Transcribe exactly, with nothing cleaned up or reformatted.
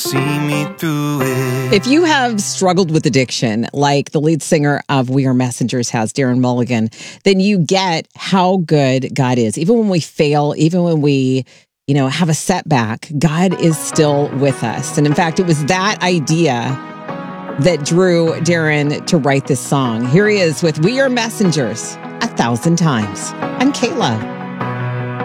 See me through it. If you have struggled with addiction, like the lead singer of We Are Messengers has, Darren Mulligan, then you get how good God is. Even when we fail, even when we, you know, have a setback, God is still with us. And in fact, it was that idea that drew Darren to write this song. Here he is with We Are Messengers, A Thousand Times. I'm Kayla.